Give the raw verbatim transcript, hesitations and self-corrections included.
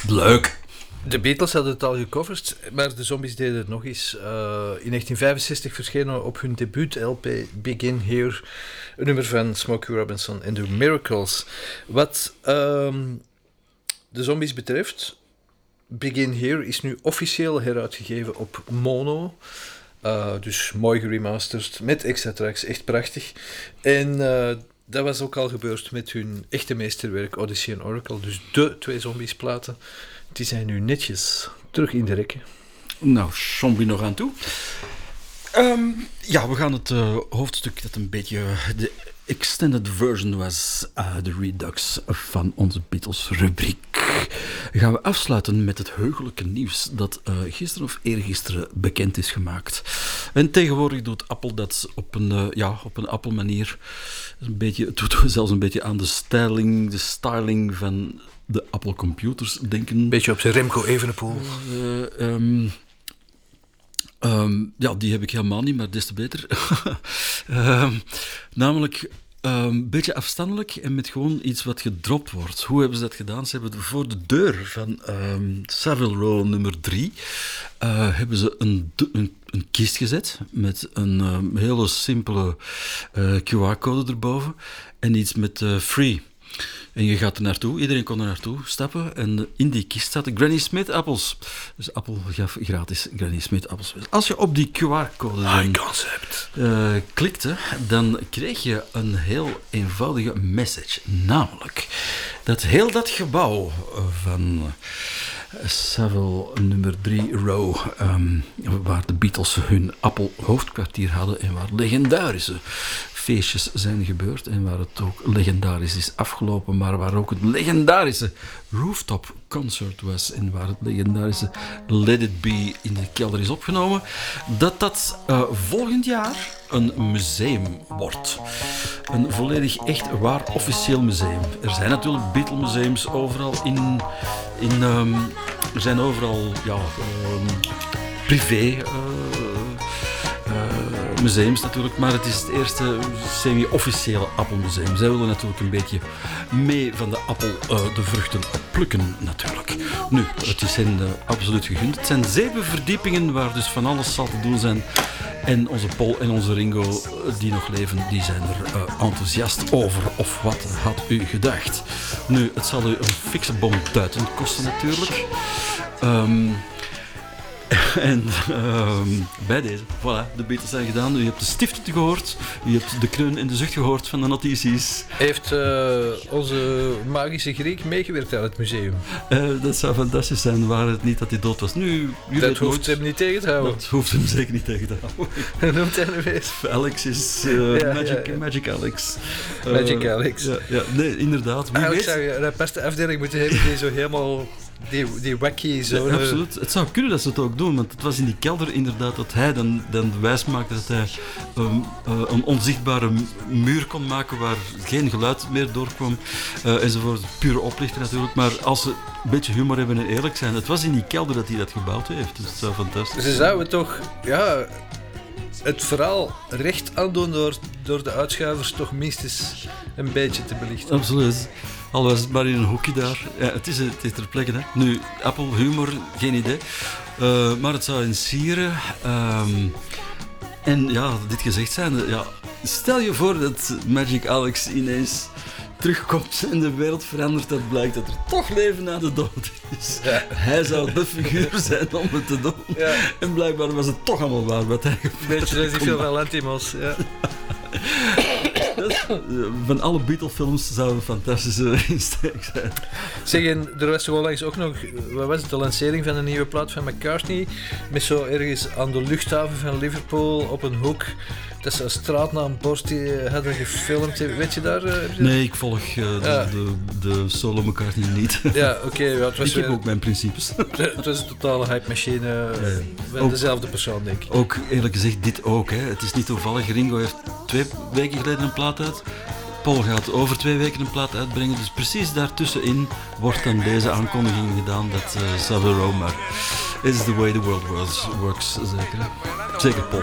Leuk. De Beatles hadden het al gecoverd, maar de Zombies deden het nog eens. Uh, in negentien vijfenzestig verschenen op hun debuut-L P Begin Here een nummer van Smokey Robinson en The Miracles. Wat um, de Zombies betreft, Begin Here is nu officieel heruitgegeven op mono. Uh, dus mooi geremasterd, met extra tracks, echt prachtig. En uh, dat was ook al gebeurd met hun echte meesterwerk Odyssey en Oracle. Dus de twee Zombies-platen, die zijn nu netjes terug in de rekken. Nou, zombie nog aan toe. Um, ja, we gaan het uh, hoofdstuk dat een beetje de extended version was, uh, de Redux van onze Beatles-rubriek, gaan we afsluiten met het heugelijke nieuws dat uh, gisteren of eergisteren bekend is gemaakt. En tegenwoordig doet Apple dat op een, uh, ja, op een Apple-manier. Een beetje, het doet zelfs een beetje aan de styling, de styling van de Apple computers denken. Een beetje op zijn Remco Evenepoel. Uh, um, um, ja, die heb ik helemaal niet, maar des te beter. um, namelijk een um, beetje afstandelijk en met gewoon iets wat gedropt wordt. Hoe hebben ze dat gedaan? Ze hebben voor de deur van um, Savile Row nummer drie uh, hebben ze een, een, een kist gezet met een um, hele simpele uh, Q R-code erboven en iets met uh, free. En je gaat er naartoe, iedereen kon er naartoe stappen en in die kist zaten Granny Smith appels. Dus Apple gaf gratis Granny Smith appels. Als je op die Q R-code dan, uh, klikte, dan kreeg je een heel eenvoudige message. Namelijk dat heel dat gebouw van Savile nummer drie Row, um, waar de Beatles hun Apple hoofdkwartier hadden en waar legendarische feestjes zijn gebeurd en waar het ook legendarisch is afgelopen, maar waar ook het legendarische rooftop concert was en waar het legendarische Let It Be in de kelder is opgenomen, dat dat uh, volgend jaar een museum wordt. Een volledig echt waar officieel museum. Er zijn natuurlijk Beatle-museums overal in... in um, er zijn overal ja, um, privé... Uh, Uh, museums natuurlijk, maar het is het eerste semi-officiële Apple-museum. Zij willen natuurlijk een beetje mee van de appel uh, de vruchten plukken natuurlijk. Nu, het is hen uh, absoluut gegund. Het zijn zeven verdiepingen waar dus van alles zal te doen zijn. En onze Paul en onze Ringo, uh, die nog leven, die zijn er uh, enthousiast over. Of wat had u gedacht? Nu, het zal u een fikse bom duiten kosten natuurlijk. Um, En uh, bij deze, voilà, de Beatles zijn gedaan. U hebt de stift gehoord, u hebt de kreun en de zucht gehoord van de notities. Heeft uh, onze magische Griek meegewerkt aan het museum? Uh, dat zou fantastisch zijn, waar het niet dat hij dood was. Nu, dat hoeft hem niet tegen te houden. Dat hoeft hem zeker niet tegen te houden. Noemt hij nu eens? Alex is uh, ja, Magic, ja, ja. Magic Alex. Uh, Magic Alex. Ja, ja, nee, inderdaad. Wie Eigenlijk weet... zou je een aparte afdeling moeten hebben die zo helemaal... Die, die wacky zo. Ja, absoluut. Het zou kunnen dat ze het ook doen, want het was in die kelder inderdaad dat hij dan, dan wijs maakte dat hij um, uh, een onzichtbare muur kon maken waar geen geluid meer doorkwam, uh, enzovoort. Pure oplichter natuurlijk, maar als ze een beetje humor hebben en eerlijk zijn, het was in die kelder dat hij dat gebouwd heeft, dus het zou fantastisch zijn. Ze zouden toch, ja, het verhaal recht aandoen door, door de uitschuivers toch minstens een beetje te belichten. Absoluut. Al was het maar in een hoekje daar. Ja, het is, het is ter plekke, hè. Nu, Apple, humor, geen idee. Uh, maar het zou in Sieren. Um, en ja, dit gezegd zijn, ja, stel je voor dat Magic Alex ineens terugkomt en de wereld verandert, dat blijkt dat er toch leven na de dood is. Ja. Hij zou de figuur zijn om het te doen. Ja. En blijkbaar was het toch allemaal waar wat hij gevraagd. Beetje zoals die film van Lantimos, ja. Van alle Beatle-films zou een fantastische insteek zijn. Zeg, en er was toch onlangs ook nog, wat was het, de lancering van een nieuwe plaat van McCartney, met zo ergens aan de luchthaven van Liverpool op een hoek, dat ze een straatnaambord hadden gefilmd. Weet je daar? Uh, nee, ik volg uh, de, ja. de, de solo McCartney niet. Ja, oké. Okay, ja, ik heb ook mijn principes. Het was een totale hype-machine uh, van ook, dezelfde persoon, denk ik. Ook eerlijk gezegd, dit ook. Hè. Het is niet toevallig. Ringo heeft twee weken geleden een plaat uit. Paul gaat over twee weken een plaat uitbrengen. Dus precies daartussenin wordt dan deze aankondiging gedaan dat uh, Savile Row, maar it's the way the world was, works, zeker. Zeker, Paul.